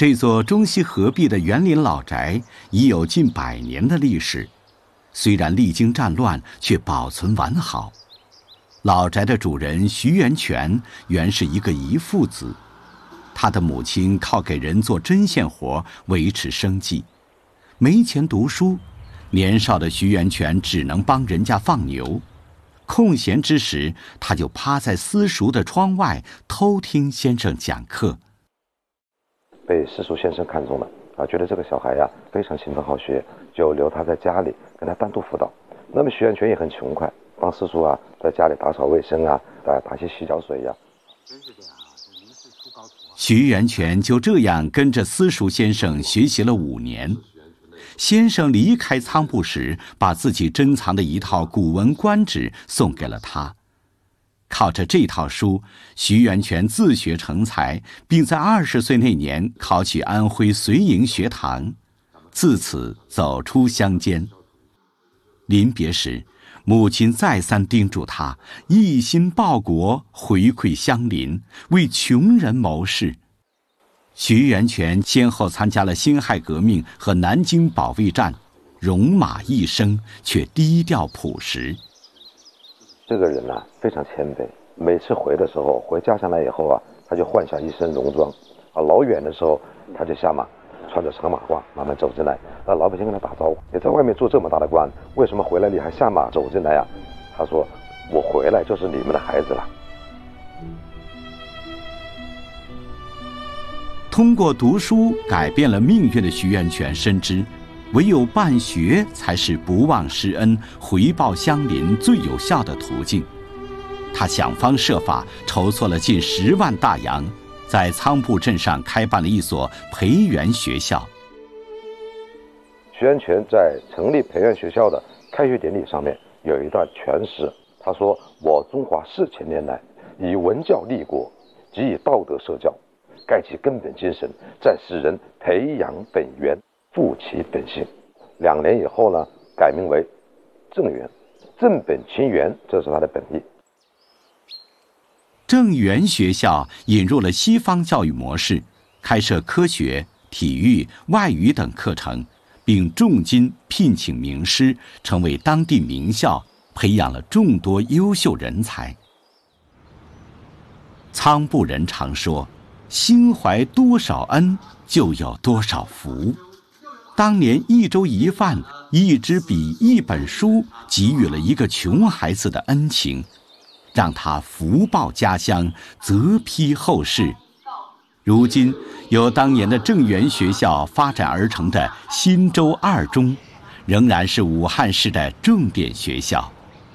这座中西合璧的园林老宅已有近100年的历史，虽然历经战乱，却保存完好。老宅的主人徐源泉原是一个遗腹子，他的母亲靠给人做针线活维持生计，没钱读书，年少的徐源泉只能帮人家放牛。空闲之时，他就趴在私塾的窗外偷听先生讲课。 被私塾先生看中了觉得这个小孩呀非常勤奋好学，就留他在家里跟他单独辅导。那么徐源泉也很勤快，帮私塾在家里打扫卫生打些洗脚水呀。 徐源泉就这样跟着私塾先生学习了5年。先生离开仓部时，把自己珍藏的一套《古文观止》送给了他。靠着这套书，徐源泉自学成才，并在20岁那年考取安徽绥营学堂，自此走出乡间。临别时，母亲再三叮嘱他一心报国，回馈乡邻，为穷人谋事。徐源泉先后参加了辛亥革命和南京保卫战，戎马一生，却低调朴实。 这个人非常谦卑，每次回的时候，回家乡来以后他就换上一身戎装老远的时候他就下马，穿着长马褂慢慢走进来，老百姓跟他打招呼：你在外面做这么大的官，为什么回来你还下马走进来他说：我回来就是你们的孩子了。 通过读书改变了命运的徐源泉深知，唯有办学才是不忘师恩、回报乡邻最有效的途径。他想方设法筹措了近10万大洋，在仓部镇上开办了一所培元学校。 徐源泉在成立培元学校的开学典礼上面有一段全诗，他说：我中华4000年来，以文教立国，即以道德社教，盖其根本精神，在使人培养本源，复其本性。2年以后呢，改名为正源，正本清源，这是他的本意。 正源学校引入了西方教育模式，开设科学、体育、外语等课程，并重金聘请名师，成为当地名校，培养了众多优秀人才。仓部人常说，心怀多少恩，就有多少福。当年1粥1饭、1支笔、1本书，给予了一个穷孩子的恩情，让他福报家乡，泽披后世。如今由当年的正源学校发展而成的新州2中，仍然是武汉市的重点学校。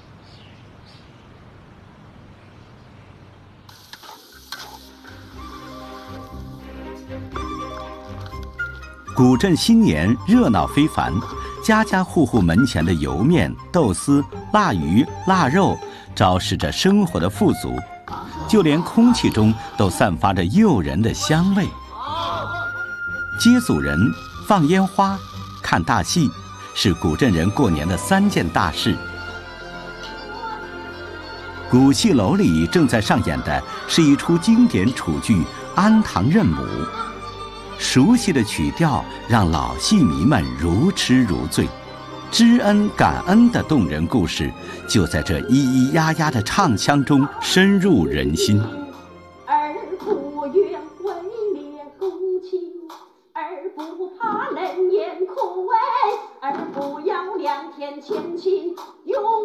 古镇新年热闹非凡，家家户户门前的油面、豆丝、腊鱼、腊肉，昭示着生活的富足，就连空气中都散发着诱人的香味。接祖人、放烟花、看大戏，是古镇人过年的3件大事。古戏楼里正在上演的是一出经典楚剧《安堂认母》。熟悉的曲调让老戏迷们如痴如醉，知恩感恩的动人故事就在这咿咿呀呀的唱腔中深入人心。 儿不愿毁灭公卿，儿不怕冷眼苦，儿不要2天前亲，永